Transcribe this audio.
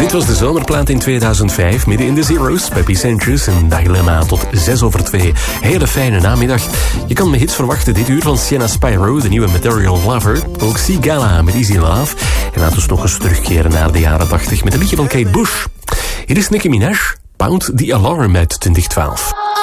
Dit was de zomerplaat in 2005, midden in de zeros. Peppy Sanchez en Dilemma tot 2:06. Hele fijne namiddag. Je kan me hits verwachten dit uur van Sienna Spyro, de nieuwe Material Lover. Ook Sigala met Easy Love. En laten we nog eens terugkeren naar de jaren 80 met een liedje van Kate Bush. Hier is Nicki Minaj, Pound the Alarm uit 2012.